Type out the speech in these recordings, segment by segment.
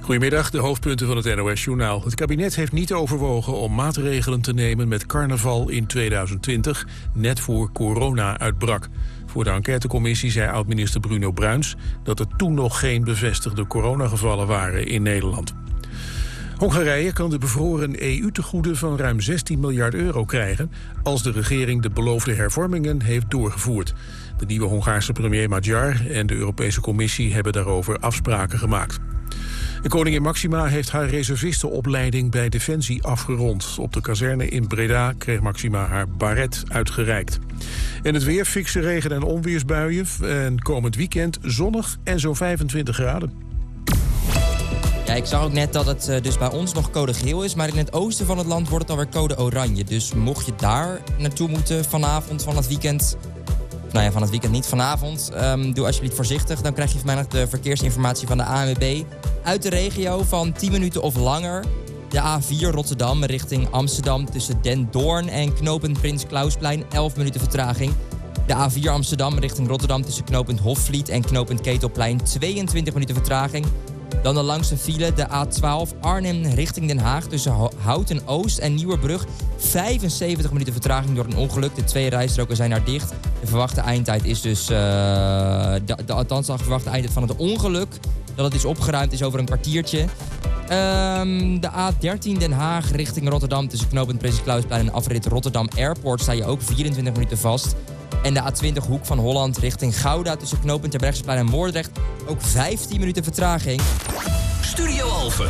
Goedemiddag, de hoofdpunten van het NOS-journaal. Het kabinet heeft niet overwogen om maatregelen te nemen met carnaval in 2020, net voor corona uitbrak. Voor de enquêtecommissie zei oud-minister Bruno Bruins dat er toen nog geen bevestigde coronagevallen waren in Nederland. Hongarije kan de bevroren EU-tegoeden van ruim 16 miljard euro krijgen als de regering de beloofde hervormingen heeft doorgevoerd. De nieuwe Hongaarse premier Magyar en de Europese Commissie hebben daarover afspraken gemaakt. De koningin Máxima heeft haar reservistenopleiding bij Defensie afgerond. Op de kazerne in Breda kreeg Máxima haar baret uitgereikt. En het weer, fikse regen- en onweersbuien. En komend weekend zonnig en zo'n 25 graden. Ja, ik zag ook net dat het dus bij ons nog code geel is, maar in het oosten van het land wordt het alweer code oranje. Dus mocht je daar naartoe moeten vanavond, van het weekend... Nou ja, van het weekend niet, vanavond. Doe alsjeblieft voorzichtig. Dan krijg je van mij nog de verkeersinformatie van de ANWB. Uit de regio van 10 minuten of langer. De A4 Rotterdam richting Amsterdam tussen Den Doorn en knooppunt Prins Clausplein. 11 minuten vertraging. De A4 Amsterdam richting Rotterdam tussen knooppunt Hofvliet en knooppunt Ketelplein. 22 minuten vertraging. Dan de langste file, de A12 Arnhem richting Den Haag tussen Houten-Oost en Nieuwerbrug. 75 minuten vertraging door een ongeluk. De 2 rijstroken zijn daar dicht. De verwachte eindtijd is dus... althans, de verwachte eindtijd van het ongeluk, dat het is opgeruimd, is over een kwartiertje. De A13 Den Haag richting Rotterdam tussen knooppunt Prins Clausplein en afrit Rotterdam Airport sta je ook 24 minuten vast. En de A20 Hoek van Holland richting Gouda tussen knooppunt Terbrechtseplein en Moordrecht ook 15 minuten vertraging. Studio Alphen.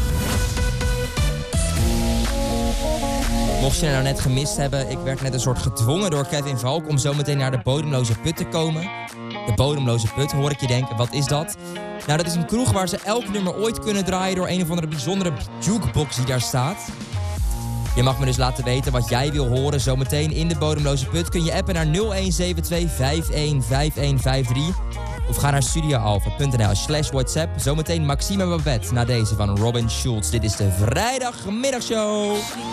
Mocht je nou net gemist hebben, ik werd net een soort gedwongen door Kevin Valk om zo meteen naar de Bodemloze Put te komen. De Bodemloze Put, hoor ik je denken, wat is dat? Nou, dat is een kroeg waar ze elk nummer ooit kunnen draaien door een of andere bijzondere jukebox die daar staat. Je mag me dus laten weten wat jij wil horen zometeen in de Bodemloze Put. Kun je appen naar 0172 515153 of ga naar studioalpha.nl/WhatsApp. Zometeen Maxime Babette na deze van Robin Schulz. Dit is de vrijdagmiddagshow.